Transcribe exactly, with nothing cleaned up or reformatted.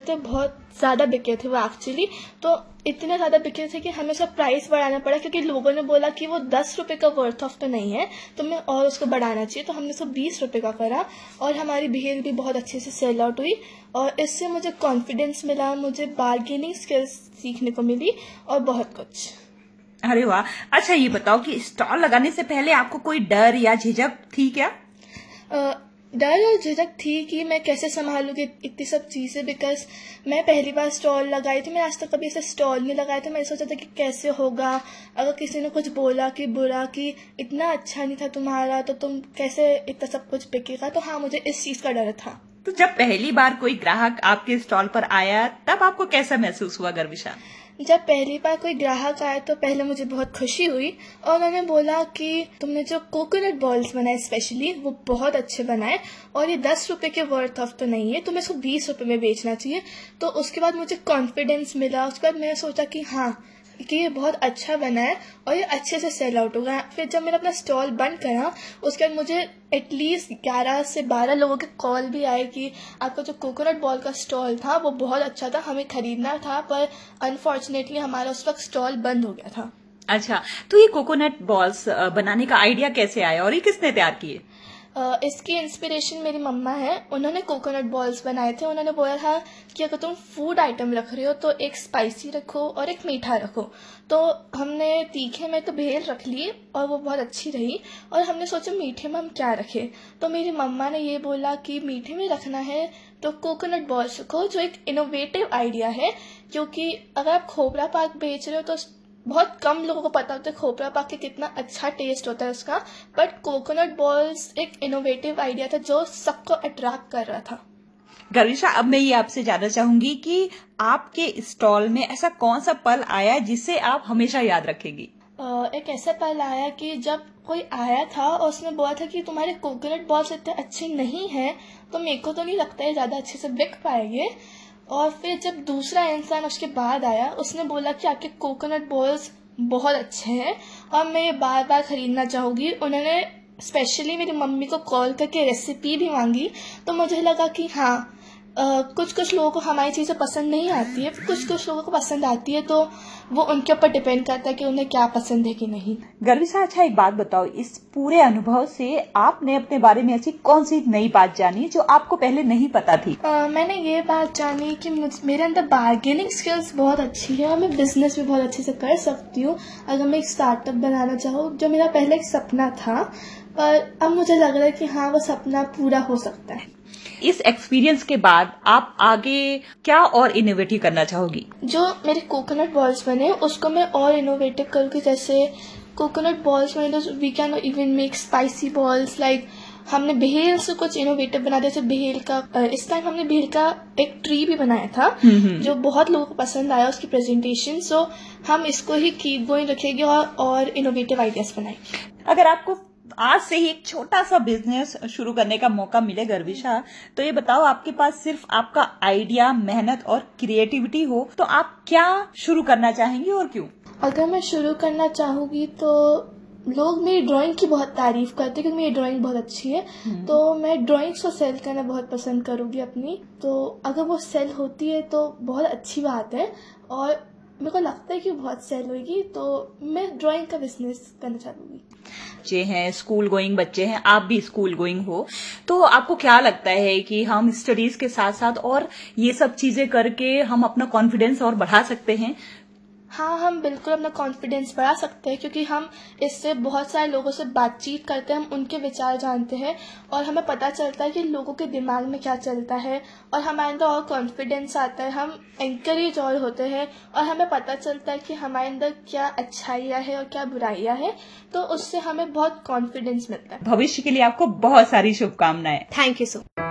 थे बहुत ज़्यादा बिके थे वो एक्चुअली। तो इतने ज़्यादा बिके थे कि हमें उसका प्राइस बढ़ाना पड़ा, क्योंकि लोगों ने बोला कि वो दस रुपये का वर्थ ऑफ तो नहीं है, तो हमें और उसको बढ़ाना चाहिए। तो हमने उसको बीस रुपये का करा और हमारी भेल भी बहुत अच्छे से सेल आउट हुई और इससे मुझे कॉन्फिडेंस मिला, मुझे बार्गेनिंग स्किल्स सीखने को मिली और बहुत कुछ। अरे वाह। अच्छा ये बताओ कि स्टॉल लगाने से पहले आपको कोई डर या झिझक थी क्या? uh, डर और झिझक थी कि मैं कैसे संभालूंगी इतनी सब चीज़ें, बिकॉज मैं पहली बार स्टॉल लगाई थी। मैं आज तक कभी ऐसे स्टॉल नहीं लगाया था। मैं सोचा था कि कैसे होगा, अगर किसी ने कुछ बोला कि बुरा कि इतना अच्छा नहीं था तुम्हारा तो तुम कैसे इतना सब कुछ बिकेगा। तो हाँ, मुझे इस चीज़ का डर था। तो जब पहली बार कोई ग्राहक आपके स्टॉल पर आया तब आपको कैसा महसूस हुआ गर्विशा? जब पहली बार कोई ग्राहक आया तो पहले मुझे बहुत खुशी हुई और उन्होंने बोला कि तुमने जो कोकोनट बॉल्स बनाए स्पेशली वो बहुत अच्छे बनाए और ये दस रुपए के वर्थ ऑफ तो नहीं है, तुम्हें इसको बीस रुपए में बेचना चाहिए। तो उसके बाद मुझे कॉन्फिडेंस मिला। उसके बाद मैं सोचा कि हाँ कि ये बहुत अच्छा बना है और ये अच्छे से सेल आउट होगा। फिर जब मैंने अपना स्टॉल बंद करा उसके बाद मुझे एटलीस्ट ग्यारह से बारह लोगों के कॉल भी आए कि आपका जो कोकोनट बॉल का स्टॉल था वो बहुत अच्छा था, हमें खरीदना था, पर अनफॉर्चुनेटली हमारा उस वक्त स्टॉल बंद हो गया था। अच्छा, तो ये कोकोनट बॉल्स बनाने का आइडिया कैसे आया और ये किसने तैयार किए? Uh, इसकी इंस्पिरेशन मेरी मम्मा है। उन्होंने कोकोनट बॉल्स बनाए थे। उन्होंने बोला था कि अगर तुम फूड आइटम रख रहे हो तो एक स्पाइसी रखो और एक मीठा रखो। तो हमने तीखे में तो भेल रख ली और वो बहुत अच्छी रही और हमने सोचा मीठे में हम क्या रखें। तो मेरी मम्मा ने ये बोला कि मीठे में रखना है तो कोकोनट बॉल्स रखो, जो एक इनोवेटिव आइडिया है, क्योंकि अगर आप खोपरा पाक बेच रहे हो तो बहुत कम लोगों को पता होता है खोपरा पाक के कितना अच्छा टेस्ट होता है उसका, बट कोकोनट बॉल्स एक इनोवेटिव आइडिया था जो सबको अट्रैक्ट कर रहा था। गर्विशा, अब मैं ये आपसे जानना चाहूंगी कि आपके स्टॉल में ऐसा कौन सा पल आया जिसे आप हमेशा याद रखेंगी? एक ऐसा पल आया कि जब कोई आया था और उसने बोला था कि तुम्हारे कोकोनट बॉल्स इतने अच्छे नहीं हैं, तो मेरे को तो नहीं लगता है ज्यादा अच्छे से बिक पाएंगे। और फिर जब दूसरा इंसान उसके बाद आया उसने बोला कि आपके कोकोनट बॉल्स बहुत अच्छे हैं और मैं ये बार बार खरीदना चाहूँगी। उन्होंने स्पेशली मेरी मम्मी को कॉल करके रेसिपी भी मांगी। तो मुझे लगा कि हाँ, Uh, कुछ कुछ लोगों को हमारी चीज़ें पसंद नहीं आती है, कुछ कुछ लोगों को पसंद आती है, तो वो उनके ऊपर डिपेंड करता है कि उन्हें क्या पसंद है कि नहीं। गर्विशा, अच्छा एक बात बताओ, इस पूरे अनुभव से आपने अपने बारे में ऐसी कौन सी नई बात जानी जो आपको पहले नहीं पता थी? uh, मैंने ये बात जानी कि मेरे अंदर बार्गेनिंग स्किल्स बहुत अच्छी है और मैं बिजनेस भी बहुत अच्छे से कर सकती हूँ अगर मैं एक स्टार्टअप बनाना चाहूँ, जो मेरा पहले एक सपना था, पर अब मुझे लग रहा है कि हाँ वो सपना पूरा हो सकता है। इस एक्सपीरियंस के बाद आप आगे क्या और इनोवेटिव करना चाहोगी? जो मेरे कोकोनट बॉल्स बने उसको मैं और इनोवेटिव करूँगी। जैसे कोकोनट बॉल्स बने तो we can even make spicy balls, like हमने भेल से कुछ इनोवेटिव बना दिया। जैसे भेल का इस टाइम हमने भेल का एक ट्री भी बनाया था जो बहुत लोगों को पसंद आया उसकी प्रेजेंटेशन। सो हम इसको ही कीप गोइंग रखेंगे और और इनोवेटिव आइडियाज बनाएंगे। अगर आपको आज से ही एक छोटा सा बिजनेस शुरू करने का मौका मिले गर्विशा, तो ये बताओ, आपके पास सिर्फ आपका आइडिया, मेहनत और क्रिएटिविटी हो तो आप क्या शुरू करना चाहेंगी और क्यों? अगर मैं शुरू करना चाहूंगी तो लोग मेरी ड्राइंग की बहुत तारीफ करते हैं क्योंकि मेरी ड्राइंग बहुत अच्छी है। तो मैं ड्राइंग्स को सेल करना बहुत पसंद करूंगी अपनी। तो अगर वो सेल होती है तो बहुत अच्छी बात है और मेरे को लगता है कि बहुत सेल होगी, तो मैं ड्राइंग का बिजनेस करना चाहूंगी। बच्चे हैं, स्कूल गोइंग बच्चे हैं, आप भी स्कूल गोइंग हो, तो आपको क्या लगता है कि हम स्टडीज के साथ साथ और ये सब चीजें करके हम अपना कॉन्फिडेंस और बढ़ा सकते हैं? हाँ, हम बिल्कुल अपना कॉन्फिडेंस बढ़ा सकते हैं क्योंकि हम इससे बहुत सारे लोगों से बातचीत करते हैं, हम उनके विचार जानते हैं और हमें पता चलता है कि लोगों के दिमाग में क्या चलता है और हमारे अंदर और कॉन्फिडेंस आता है, हम एनकरेज और होते हैं और हमें पता चलता है कि हमारे अंदर क्या अच्छाइयाँ है और क्या बुराइयाँ है। तो उससे हमें बहुत कॉन्फिडेंस मिलता है। भविष्य के लिए आपको बहुत सारी शुभकामनाएं। Thank you so much.